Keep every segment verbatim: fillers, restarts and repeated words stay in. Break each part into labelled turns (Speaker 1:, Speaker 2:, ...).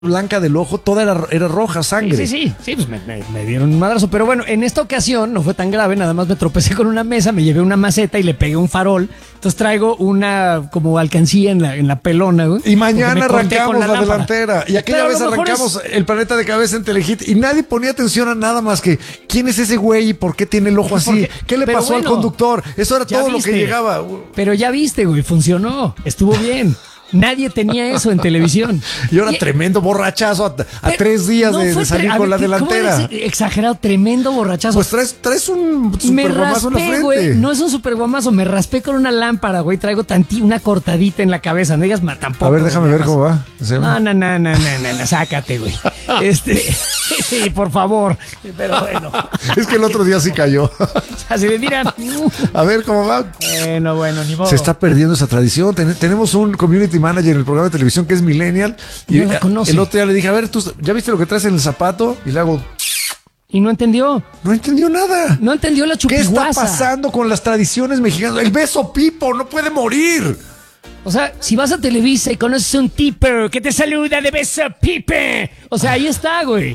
Speaker 1: blanca del ojo, toda era, era roja, sangre.
Speaker 2: Sí, sí, sí, sí pues me, me, me dieron un madrazo. Pero bueno, en esta ocasión no fue tan grave, nada más me tropecé con una mesa, me llevé una maceta y le pegué un farol. Entonces traigo una como alcancía en la, en la pelona, güey.
Speaker 1: Y mañana arrancamos la,
Speaker 2: la
Speaker 1: delantera. Y aquella
Speaker 2: Pero
Speaker 1: vez arrancamos es... el planeta de cabeza en Telehit y nadie ponía atención a nada más que ¿quién es ese güey y por qué tiene el ojo así? ¿Qué le pasó bueno, al conductor? Eso era todo viste, lo que llegaba.
Speaker 2: Pero ya viste, güey, funcionó, estuvo bien. Nadie tenía eso en televisión.
Speaker 1: Y ahora y, tremendo borrachazo a, a tres días no de, de salir con ver, la delantera.
Speaker 2: Exagerado, tremendo borrachazo.
Speaker 1: Pues traes, traes un super guamazo en la frente.
Speaker 2: Güey, no es un super guamazo, me raspé con una lámpara, güey. Traigo tanti, una cortadita en la cabeza. No digas tampoco.
Speaker 1: A ver, déjame ver cómo va.
Speaker 2: No, no, no, no, no, no, sácate, güey. Este, sí, por favor. Pero bueno.
Speaker 1: Es que el otro día sí cayó.
Speaker 2: Así de, mira.
Speaker 1: A ver cómo va.
Speaker 2: Bueno, bueno, ni modo.
Speaker 1: Se está perdiendo esa tradición. Ten, tenemos un community manager en el programa de televisión que es millennial y
Speaker 2: no la conoce.
Speaker 1: El otro día le dije, a ver, ¿tú ya viste lo que traes en el zapato? Y le hago...
Speaker 2: Y no entendió.
Speaker 1: No entendió nada.
Speaker 2: No entendió la chupiguasa.
Speaker 1: ¿Qué está pasando con las tradiciones mexicanas? El beso pipo no puede morir.
Speaker 2: O sea, si vas a Televisa y conoces un tipper que te saluda de beso pipe. O sea, ahí está, güey.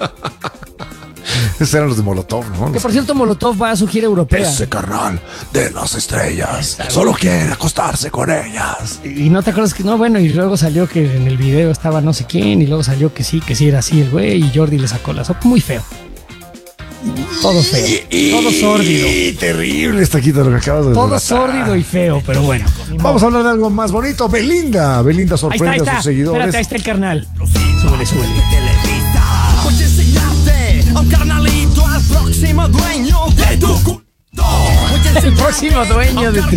Speaker 1: Esos eran los de Molotov, ¿no?
Speaker 2: Que por cierto, Molotov va a su gira europea.
Speaker 1: Ese carnal de las estrellas solo quiere acostarse con ellas.
Speaker 2: Y no te acuerdas que no, bueno, y luego salió que en el video estaba no sé quién, y luego salió que sí, que sí era así el güey, y Jordi le sacó la sopa. Muy feo. Todo feo.
Speaker 1: Y,
Speaker 2: todo sórdido.
Speaker 1: Y terrible está aquí lo que acabas de
Speaker 2: Todo
Speaker 1: relatar.
Speaker 2: Sórdido y feo, pero bueno.
Speaker 1: Vamos a hablar de algo más bonito. Belinda. Belinda sorprende
Speaker 2: ahí está, ahí está.
Speaker 1: a sus seguidores.
Speaker 2: Espérate, ahí está el carnal. Súbele, súbele.
Speaker 3: Voy a enseñarte a un carnalito al próximo dueño de tu culto.
Speaker 2: El próximo dueño de tu